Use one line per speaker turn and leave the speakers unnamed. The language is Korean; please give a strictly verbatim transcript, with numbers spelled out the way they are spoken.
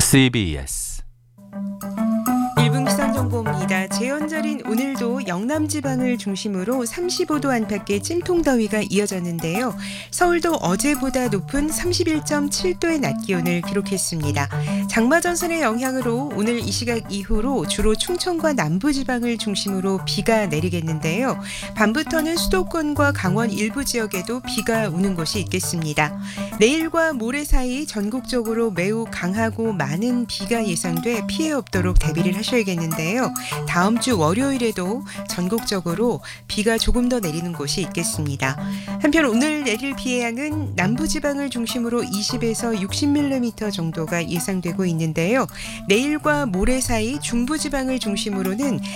씨비에스
일 분 기상정보입니다. 재헌절인 오늘도 영남지방을 중심으로 삼십오 도 안팎의 찜통더위가 이어졌는데요. 서울도 어제보다 높은 삼십일 점 칠 도의 낮 기온을 기록했습니다. 장마전선의 영향으로 오늘 이 시각 이후로 주로 충청과 남부지방을 중심으로 비가 내리겠는데요. 밤부터는 수도권과 강원 일부 지역에도 비가 오는 곳이 있겠습니다. 내일과 모레 사이 전국적으로 매우 강하고 많은 비가 예상돼 피해 없도록 대비를 하셔야겠는데요. 다음 주 월요일에도 전국적으로 비가 조금 더 내리는 곳이 있겠습니다. 한편 오늘 내릴 비의 양은 남부지방을 중심으로 이십에서 육십 밀리미터 정도가 예상되고 있는데요. 내일과 모레 사이 중부지방을 중심으로는